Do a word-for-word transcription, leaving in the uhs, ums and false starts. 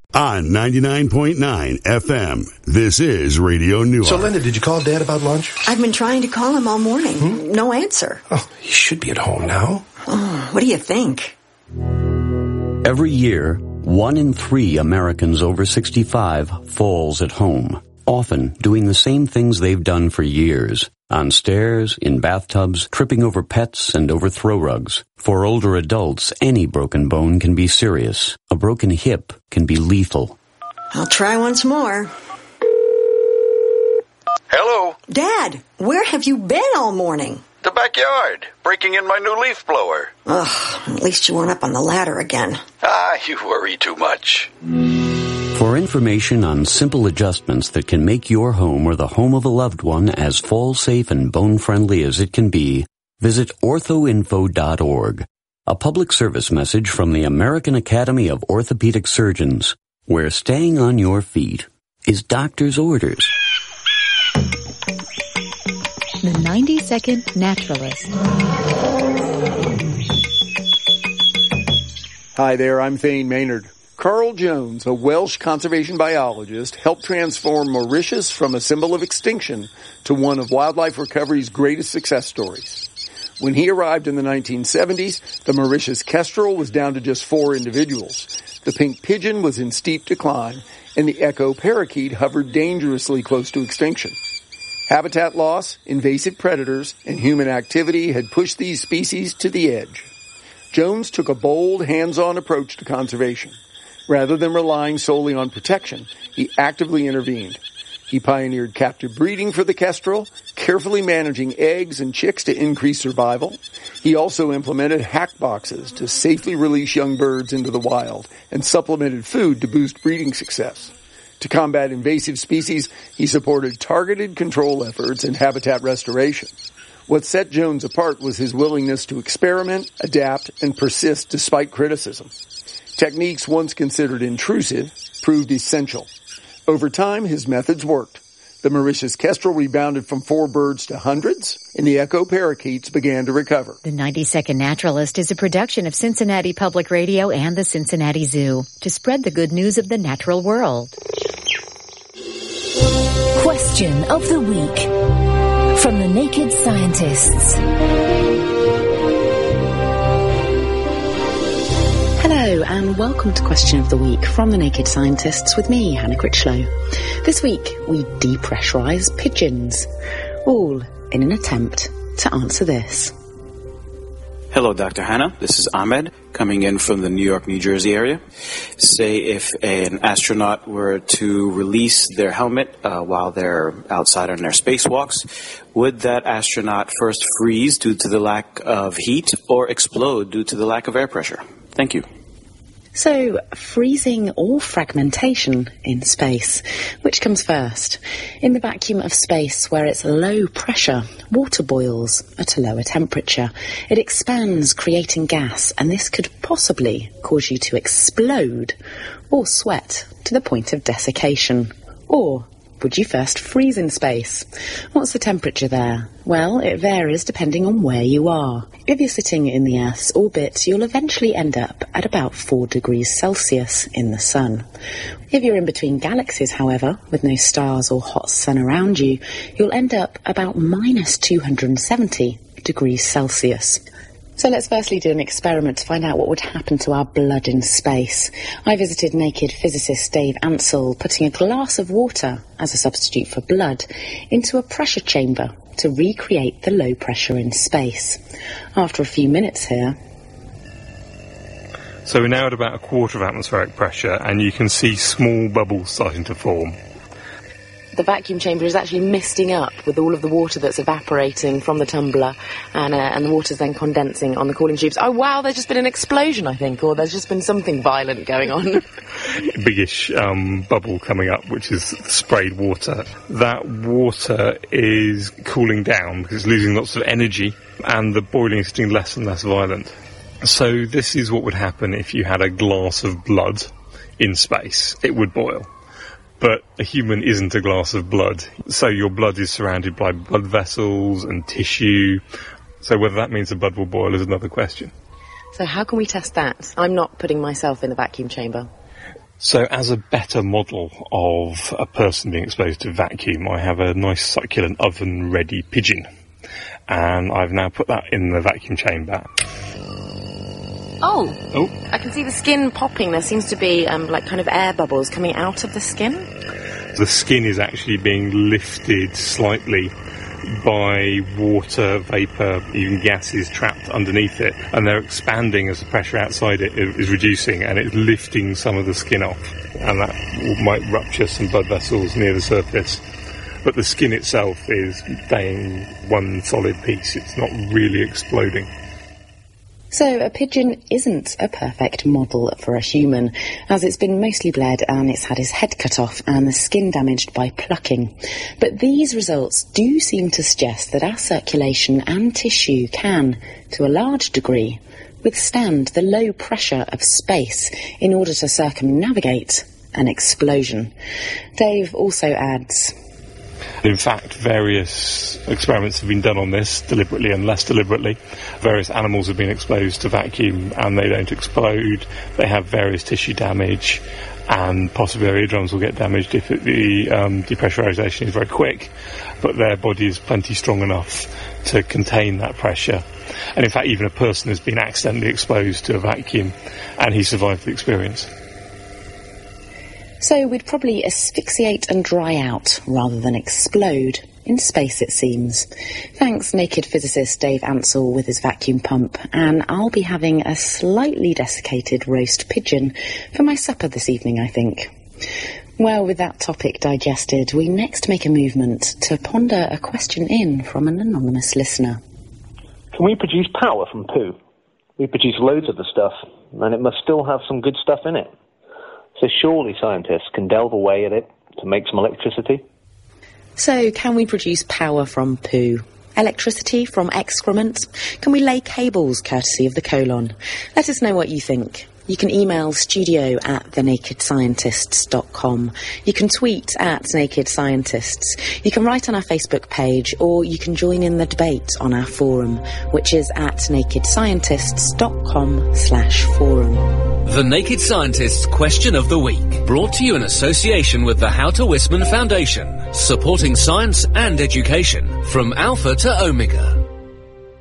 On ninety-nine point nine F M, this is Radio Newark. So, Linda, did you call Dad about lunch? I've been trying to call him all morning. Hmm? No answer. Oh, he should be at home now. Oh, what do you think? Every year, one in three Americans over sixty-five falls at home, often doing the same things they've done for years. On stairs, in bathtubs, tripping over pets, and over throw rugs. For older adults, any broken bone can be serious. A broken hip can be lethal. I'll try once more. Hello? Dad, where have you been all morning? The backyard, breaking in my new leaf blower. Ugh, at least you weren't up on the ladder again. Ah, you worry too much. For information on simple adjustments that can make your home or the home of a loved one as fall-safe and bone-friendly as it can be, visit ortho info dot org. A public service message from the American Academy of Orthopedic Surgeons, where staying on your feet is doctor's orders. The ninety-second Naturalist. Hi there, I'm Thane Maynard. Carl Jones, a Welsh conservation biologist, helped transform Mauritius from a symbol of extinction to one of wildlife recovery's greatest success stories. When he arrived in the nineteen seventies, the Mauritius kestrel was down to just four individuals. The pink pigeon was in steep decline, and the echo parakeet hovered dangerously close to extinction. Habitat loss, invasive predators, and human activity had pushed these species to the edge. Jones took a bold, hands-on approach to conservation. Rather than relying solely on protection, he actively intervened. He pioneered captive breeding for the kestrel, carefully managing eggs and chicks to increase survival. He also implemented hack boxes to safely release young birds into the wild and supplemented food to boost breeding success. To combat invasive species, he supported targeted control efforts and habitat restoration. What set Jones apart was his willingness to experiment, adapt, and persist despite criticism. Techniques once considered intrusive proved essential. Over time, his methods worked. The Mauritius kestrel rebounded from four birds to hundreds, and the echo parakeets began to recover. The ninety-second Naturalist is a production of Cincinnati Public Radio and the Cincinnati Zoo to spread the good news of the natural world. Question of the week from the Naked Scientists. Hello and welcome to Question of the Week from the Naked Scientists with me, Hannah Critchlow. This week we depressurise pigeons, all in an attempt to answer this. Hello, Doctor Hannah. This is Ahmed, coming in from the New York, New Jersey area. Say if an astronaut were to release their helmet uh, while they're outside on their spacewalks, would that astronaut first freeze due to the lack of heat or explode due to the lack of air pressure? Thank you. So, freezing or fragmentation in space, which comes first? In the vacuum of space, where it's low pressure, water boils at a lower temperature. It expands, creating gas, and this could possibly cause you to explode or sweat to the point of desiccation. Or would you first freeze in space? What's the temperature there? Well, it varies depending on where you are. If you're sitting in the Earth's orbit, you'll eventually end up at about four degrees Celsius in the sun. If you're in between galaxies, however, with no stars or hot sun around you, you'll end up about minus two hundred seventy degrees Celsius. So let's firstly do an experiment to find out what would happen to our blood in space. I visited naked physicist Dave Ansell putting a glass of water as a substitute for blood into a pressure chamber to recreate the low pressure in space. After a few minutes here... So we're now at about a quarter of atmospheric pressure and you can see small bubbles starting to form. The vacuum chamber is actually misting up with all of the water that's evaporating from the tumbler, and uh, and the water's then condensing on the cooling tubes. Oh wow, there's just been an explosion, I think, or there's just been something violent going on. Biggish um, bubble coming up, which is sprayed water. That water is cooling down because it's losing lots of energy, and the boiling is getting less and less violent. So this is what would happen if you had a glass of blood in space. It would boil. But a human isn't a glass of blood. So your blood is surrounded by blood vessels and tissue. So whether that means the blood will boil is another question. So how can we test that? I'm not putting myself in the vacuum chamber. So as a better model of a person being exposed to vacuum, I have a nice succulent oven-ready pigeon. And I've now put that in the vacuum chamber. Oh, oh, I can see the skin popping. There seems to be um, like kind of air bubbles coming out of the skin. The skin is actually being lifted slightly by water, vapour, even gases trapped underneath it, and they're expanding as the pressure outside it is reducing, and it's lifting some of the skin off, and that might rupture some blood vessels near the surface. But the skin itself is staying one solid piece. It's not really exploding. So a pigeon isn't a perfect model for a human, as it's been mostly bled and it's had his head cut off and the skin damaged by plucking. But these results do seem to suggest that our circulation and tissue can, to a large degree, withstand the low pressure of space in order to circumnavigate an explosion. Dave also adds, in fact, various experiments have been done on this, deliberately and less deliberately. Various animals have been exposed to vacuum and they don't explode. They have various tissue damage, and possibly their eardrums will get damaged if it, the um, depressurization is very quick, but their body is plenty strong enough to contain that pressure. And in fact, even a person has been accidentally exposed to a vacuum and he survived the experience. So we'd probably asphyxiate and dry out rather than explode. In space, it seems. Thanks, naked physicist Dave Ansell with his vacuum pump, and I'll be having a slightly desiccated roast pigeon for my supper this evening, I think. Well, with that topic digested, we next make a movement to ponder a question in from an anonymous listener. Can we produce power from poo? We produce loads of the stuff, and it must still have some good stuff in it. So surely scientists can delve away at it to make some electricity? So, can we produce power from poo? Electricity from excrement? Can we lay cables courtesy of the colon? Let us know what you think. You can email studio at the naked scientists dot com. You can tweet at Naked Scientists. You can write on our Facebook page, or you can join in the debate on our forum, which is at naked scientists dot com slash forum. The Naked Scientists Question of the Week, brought to you in association with the Houter Wisman Foundation, supporting science and education from Alpha to Omega.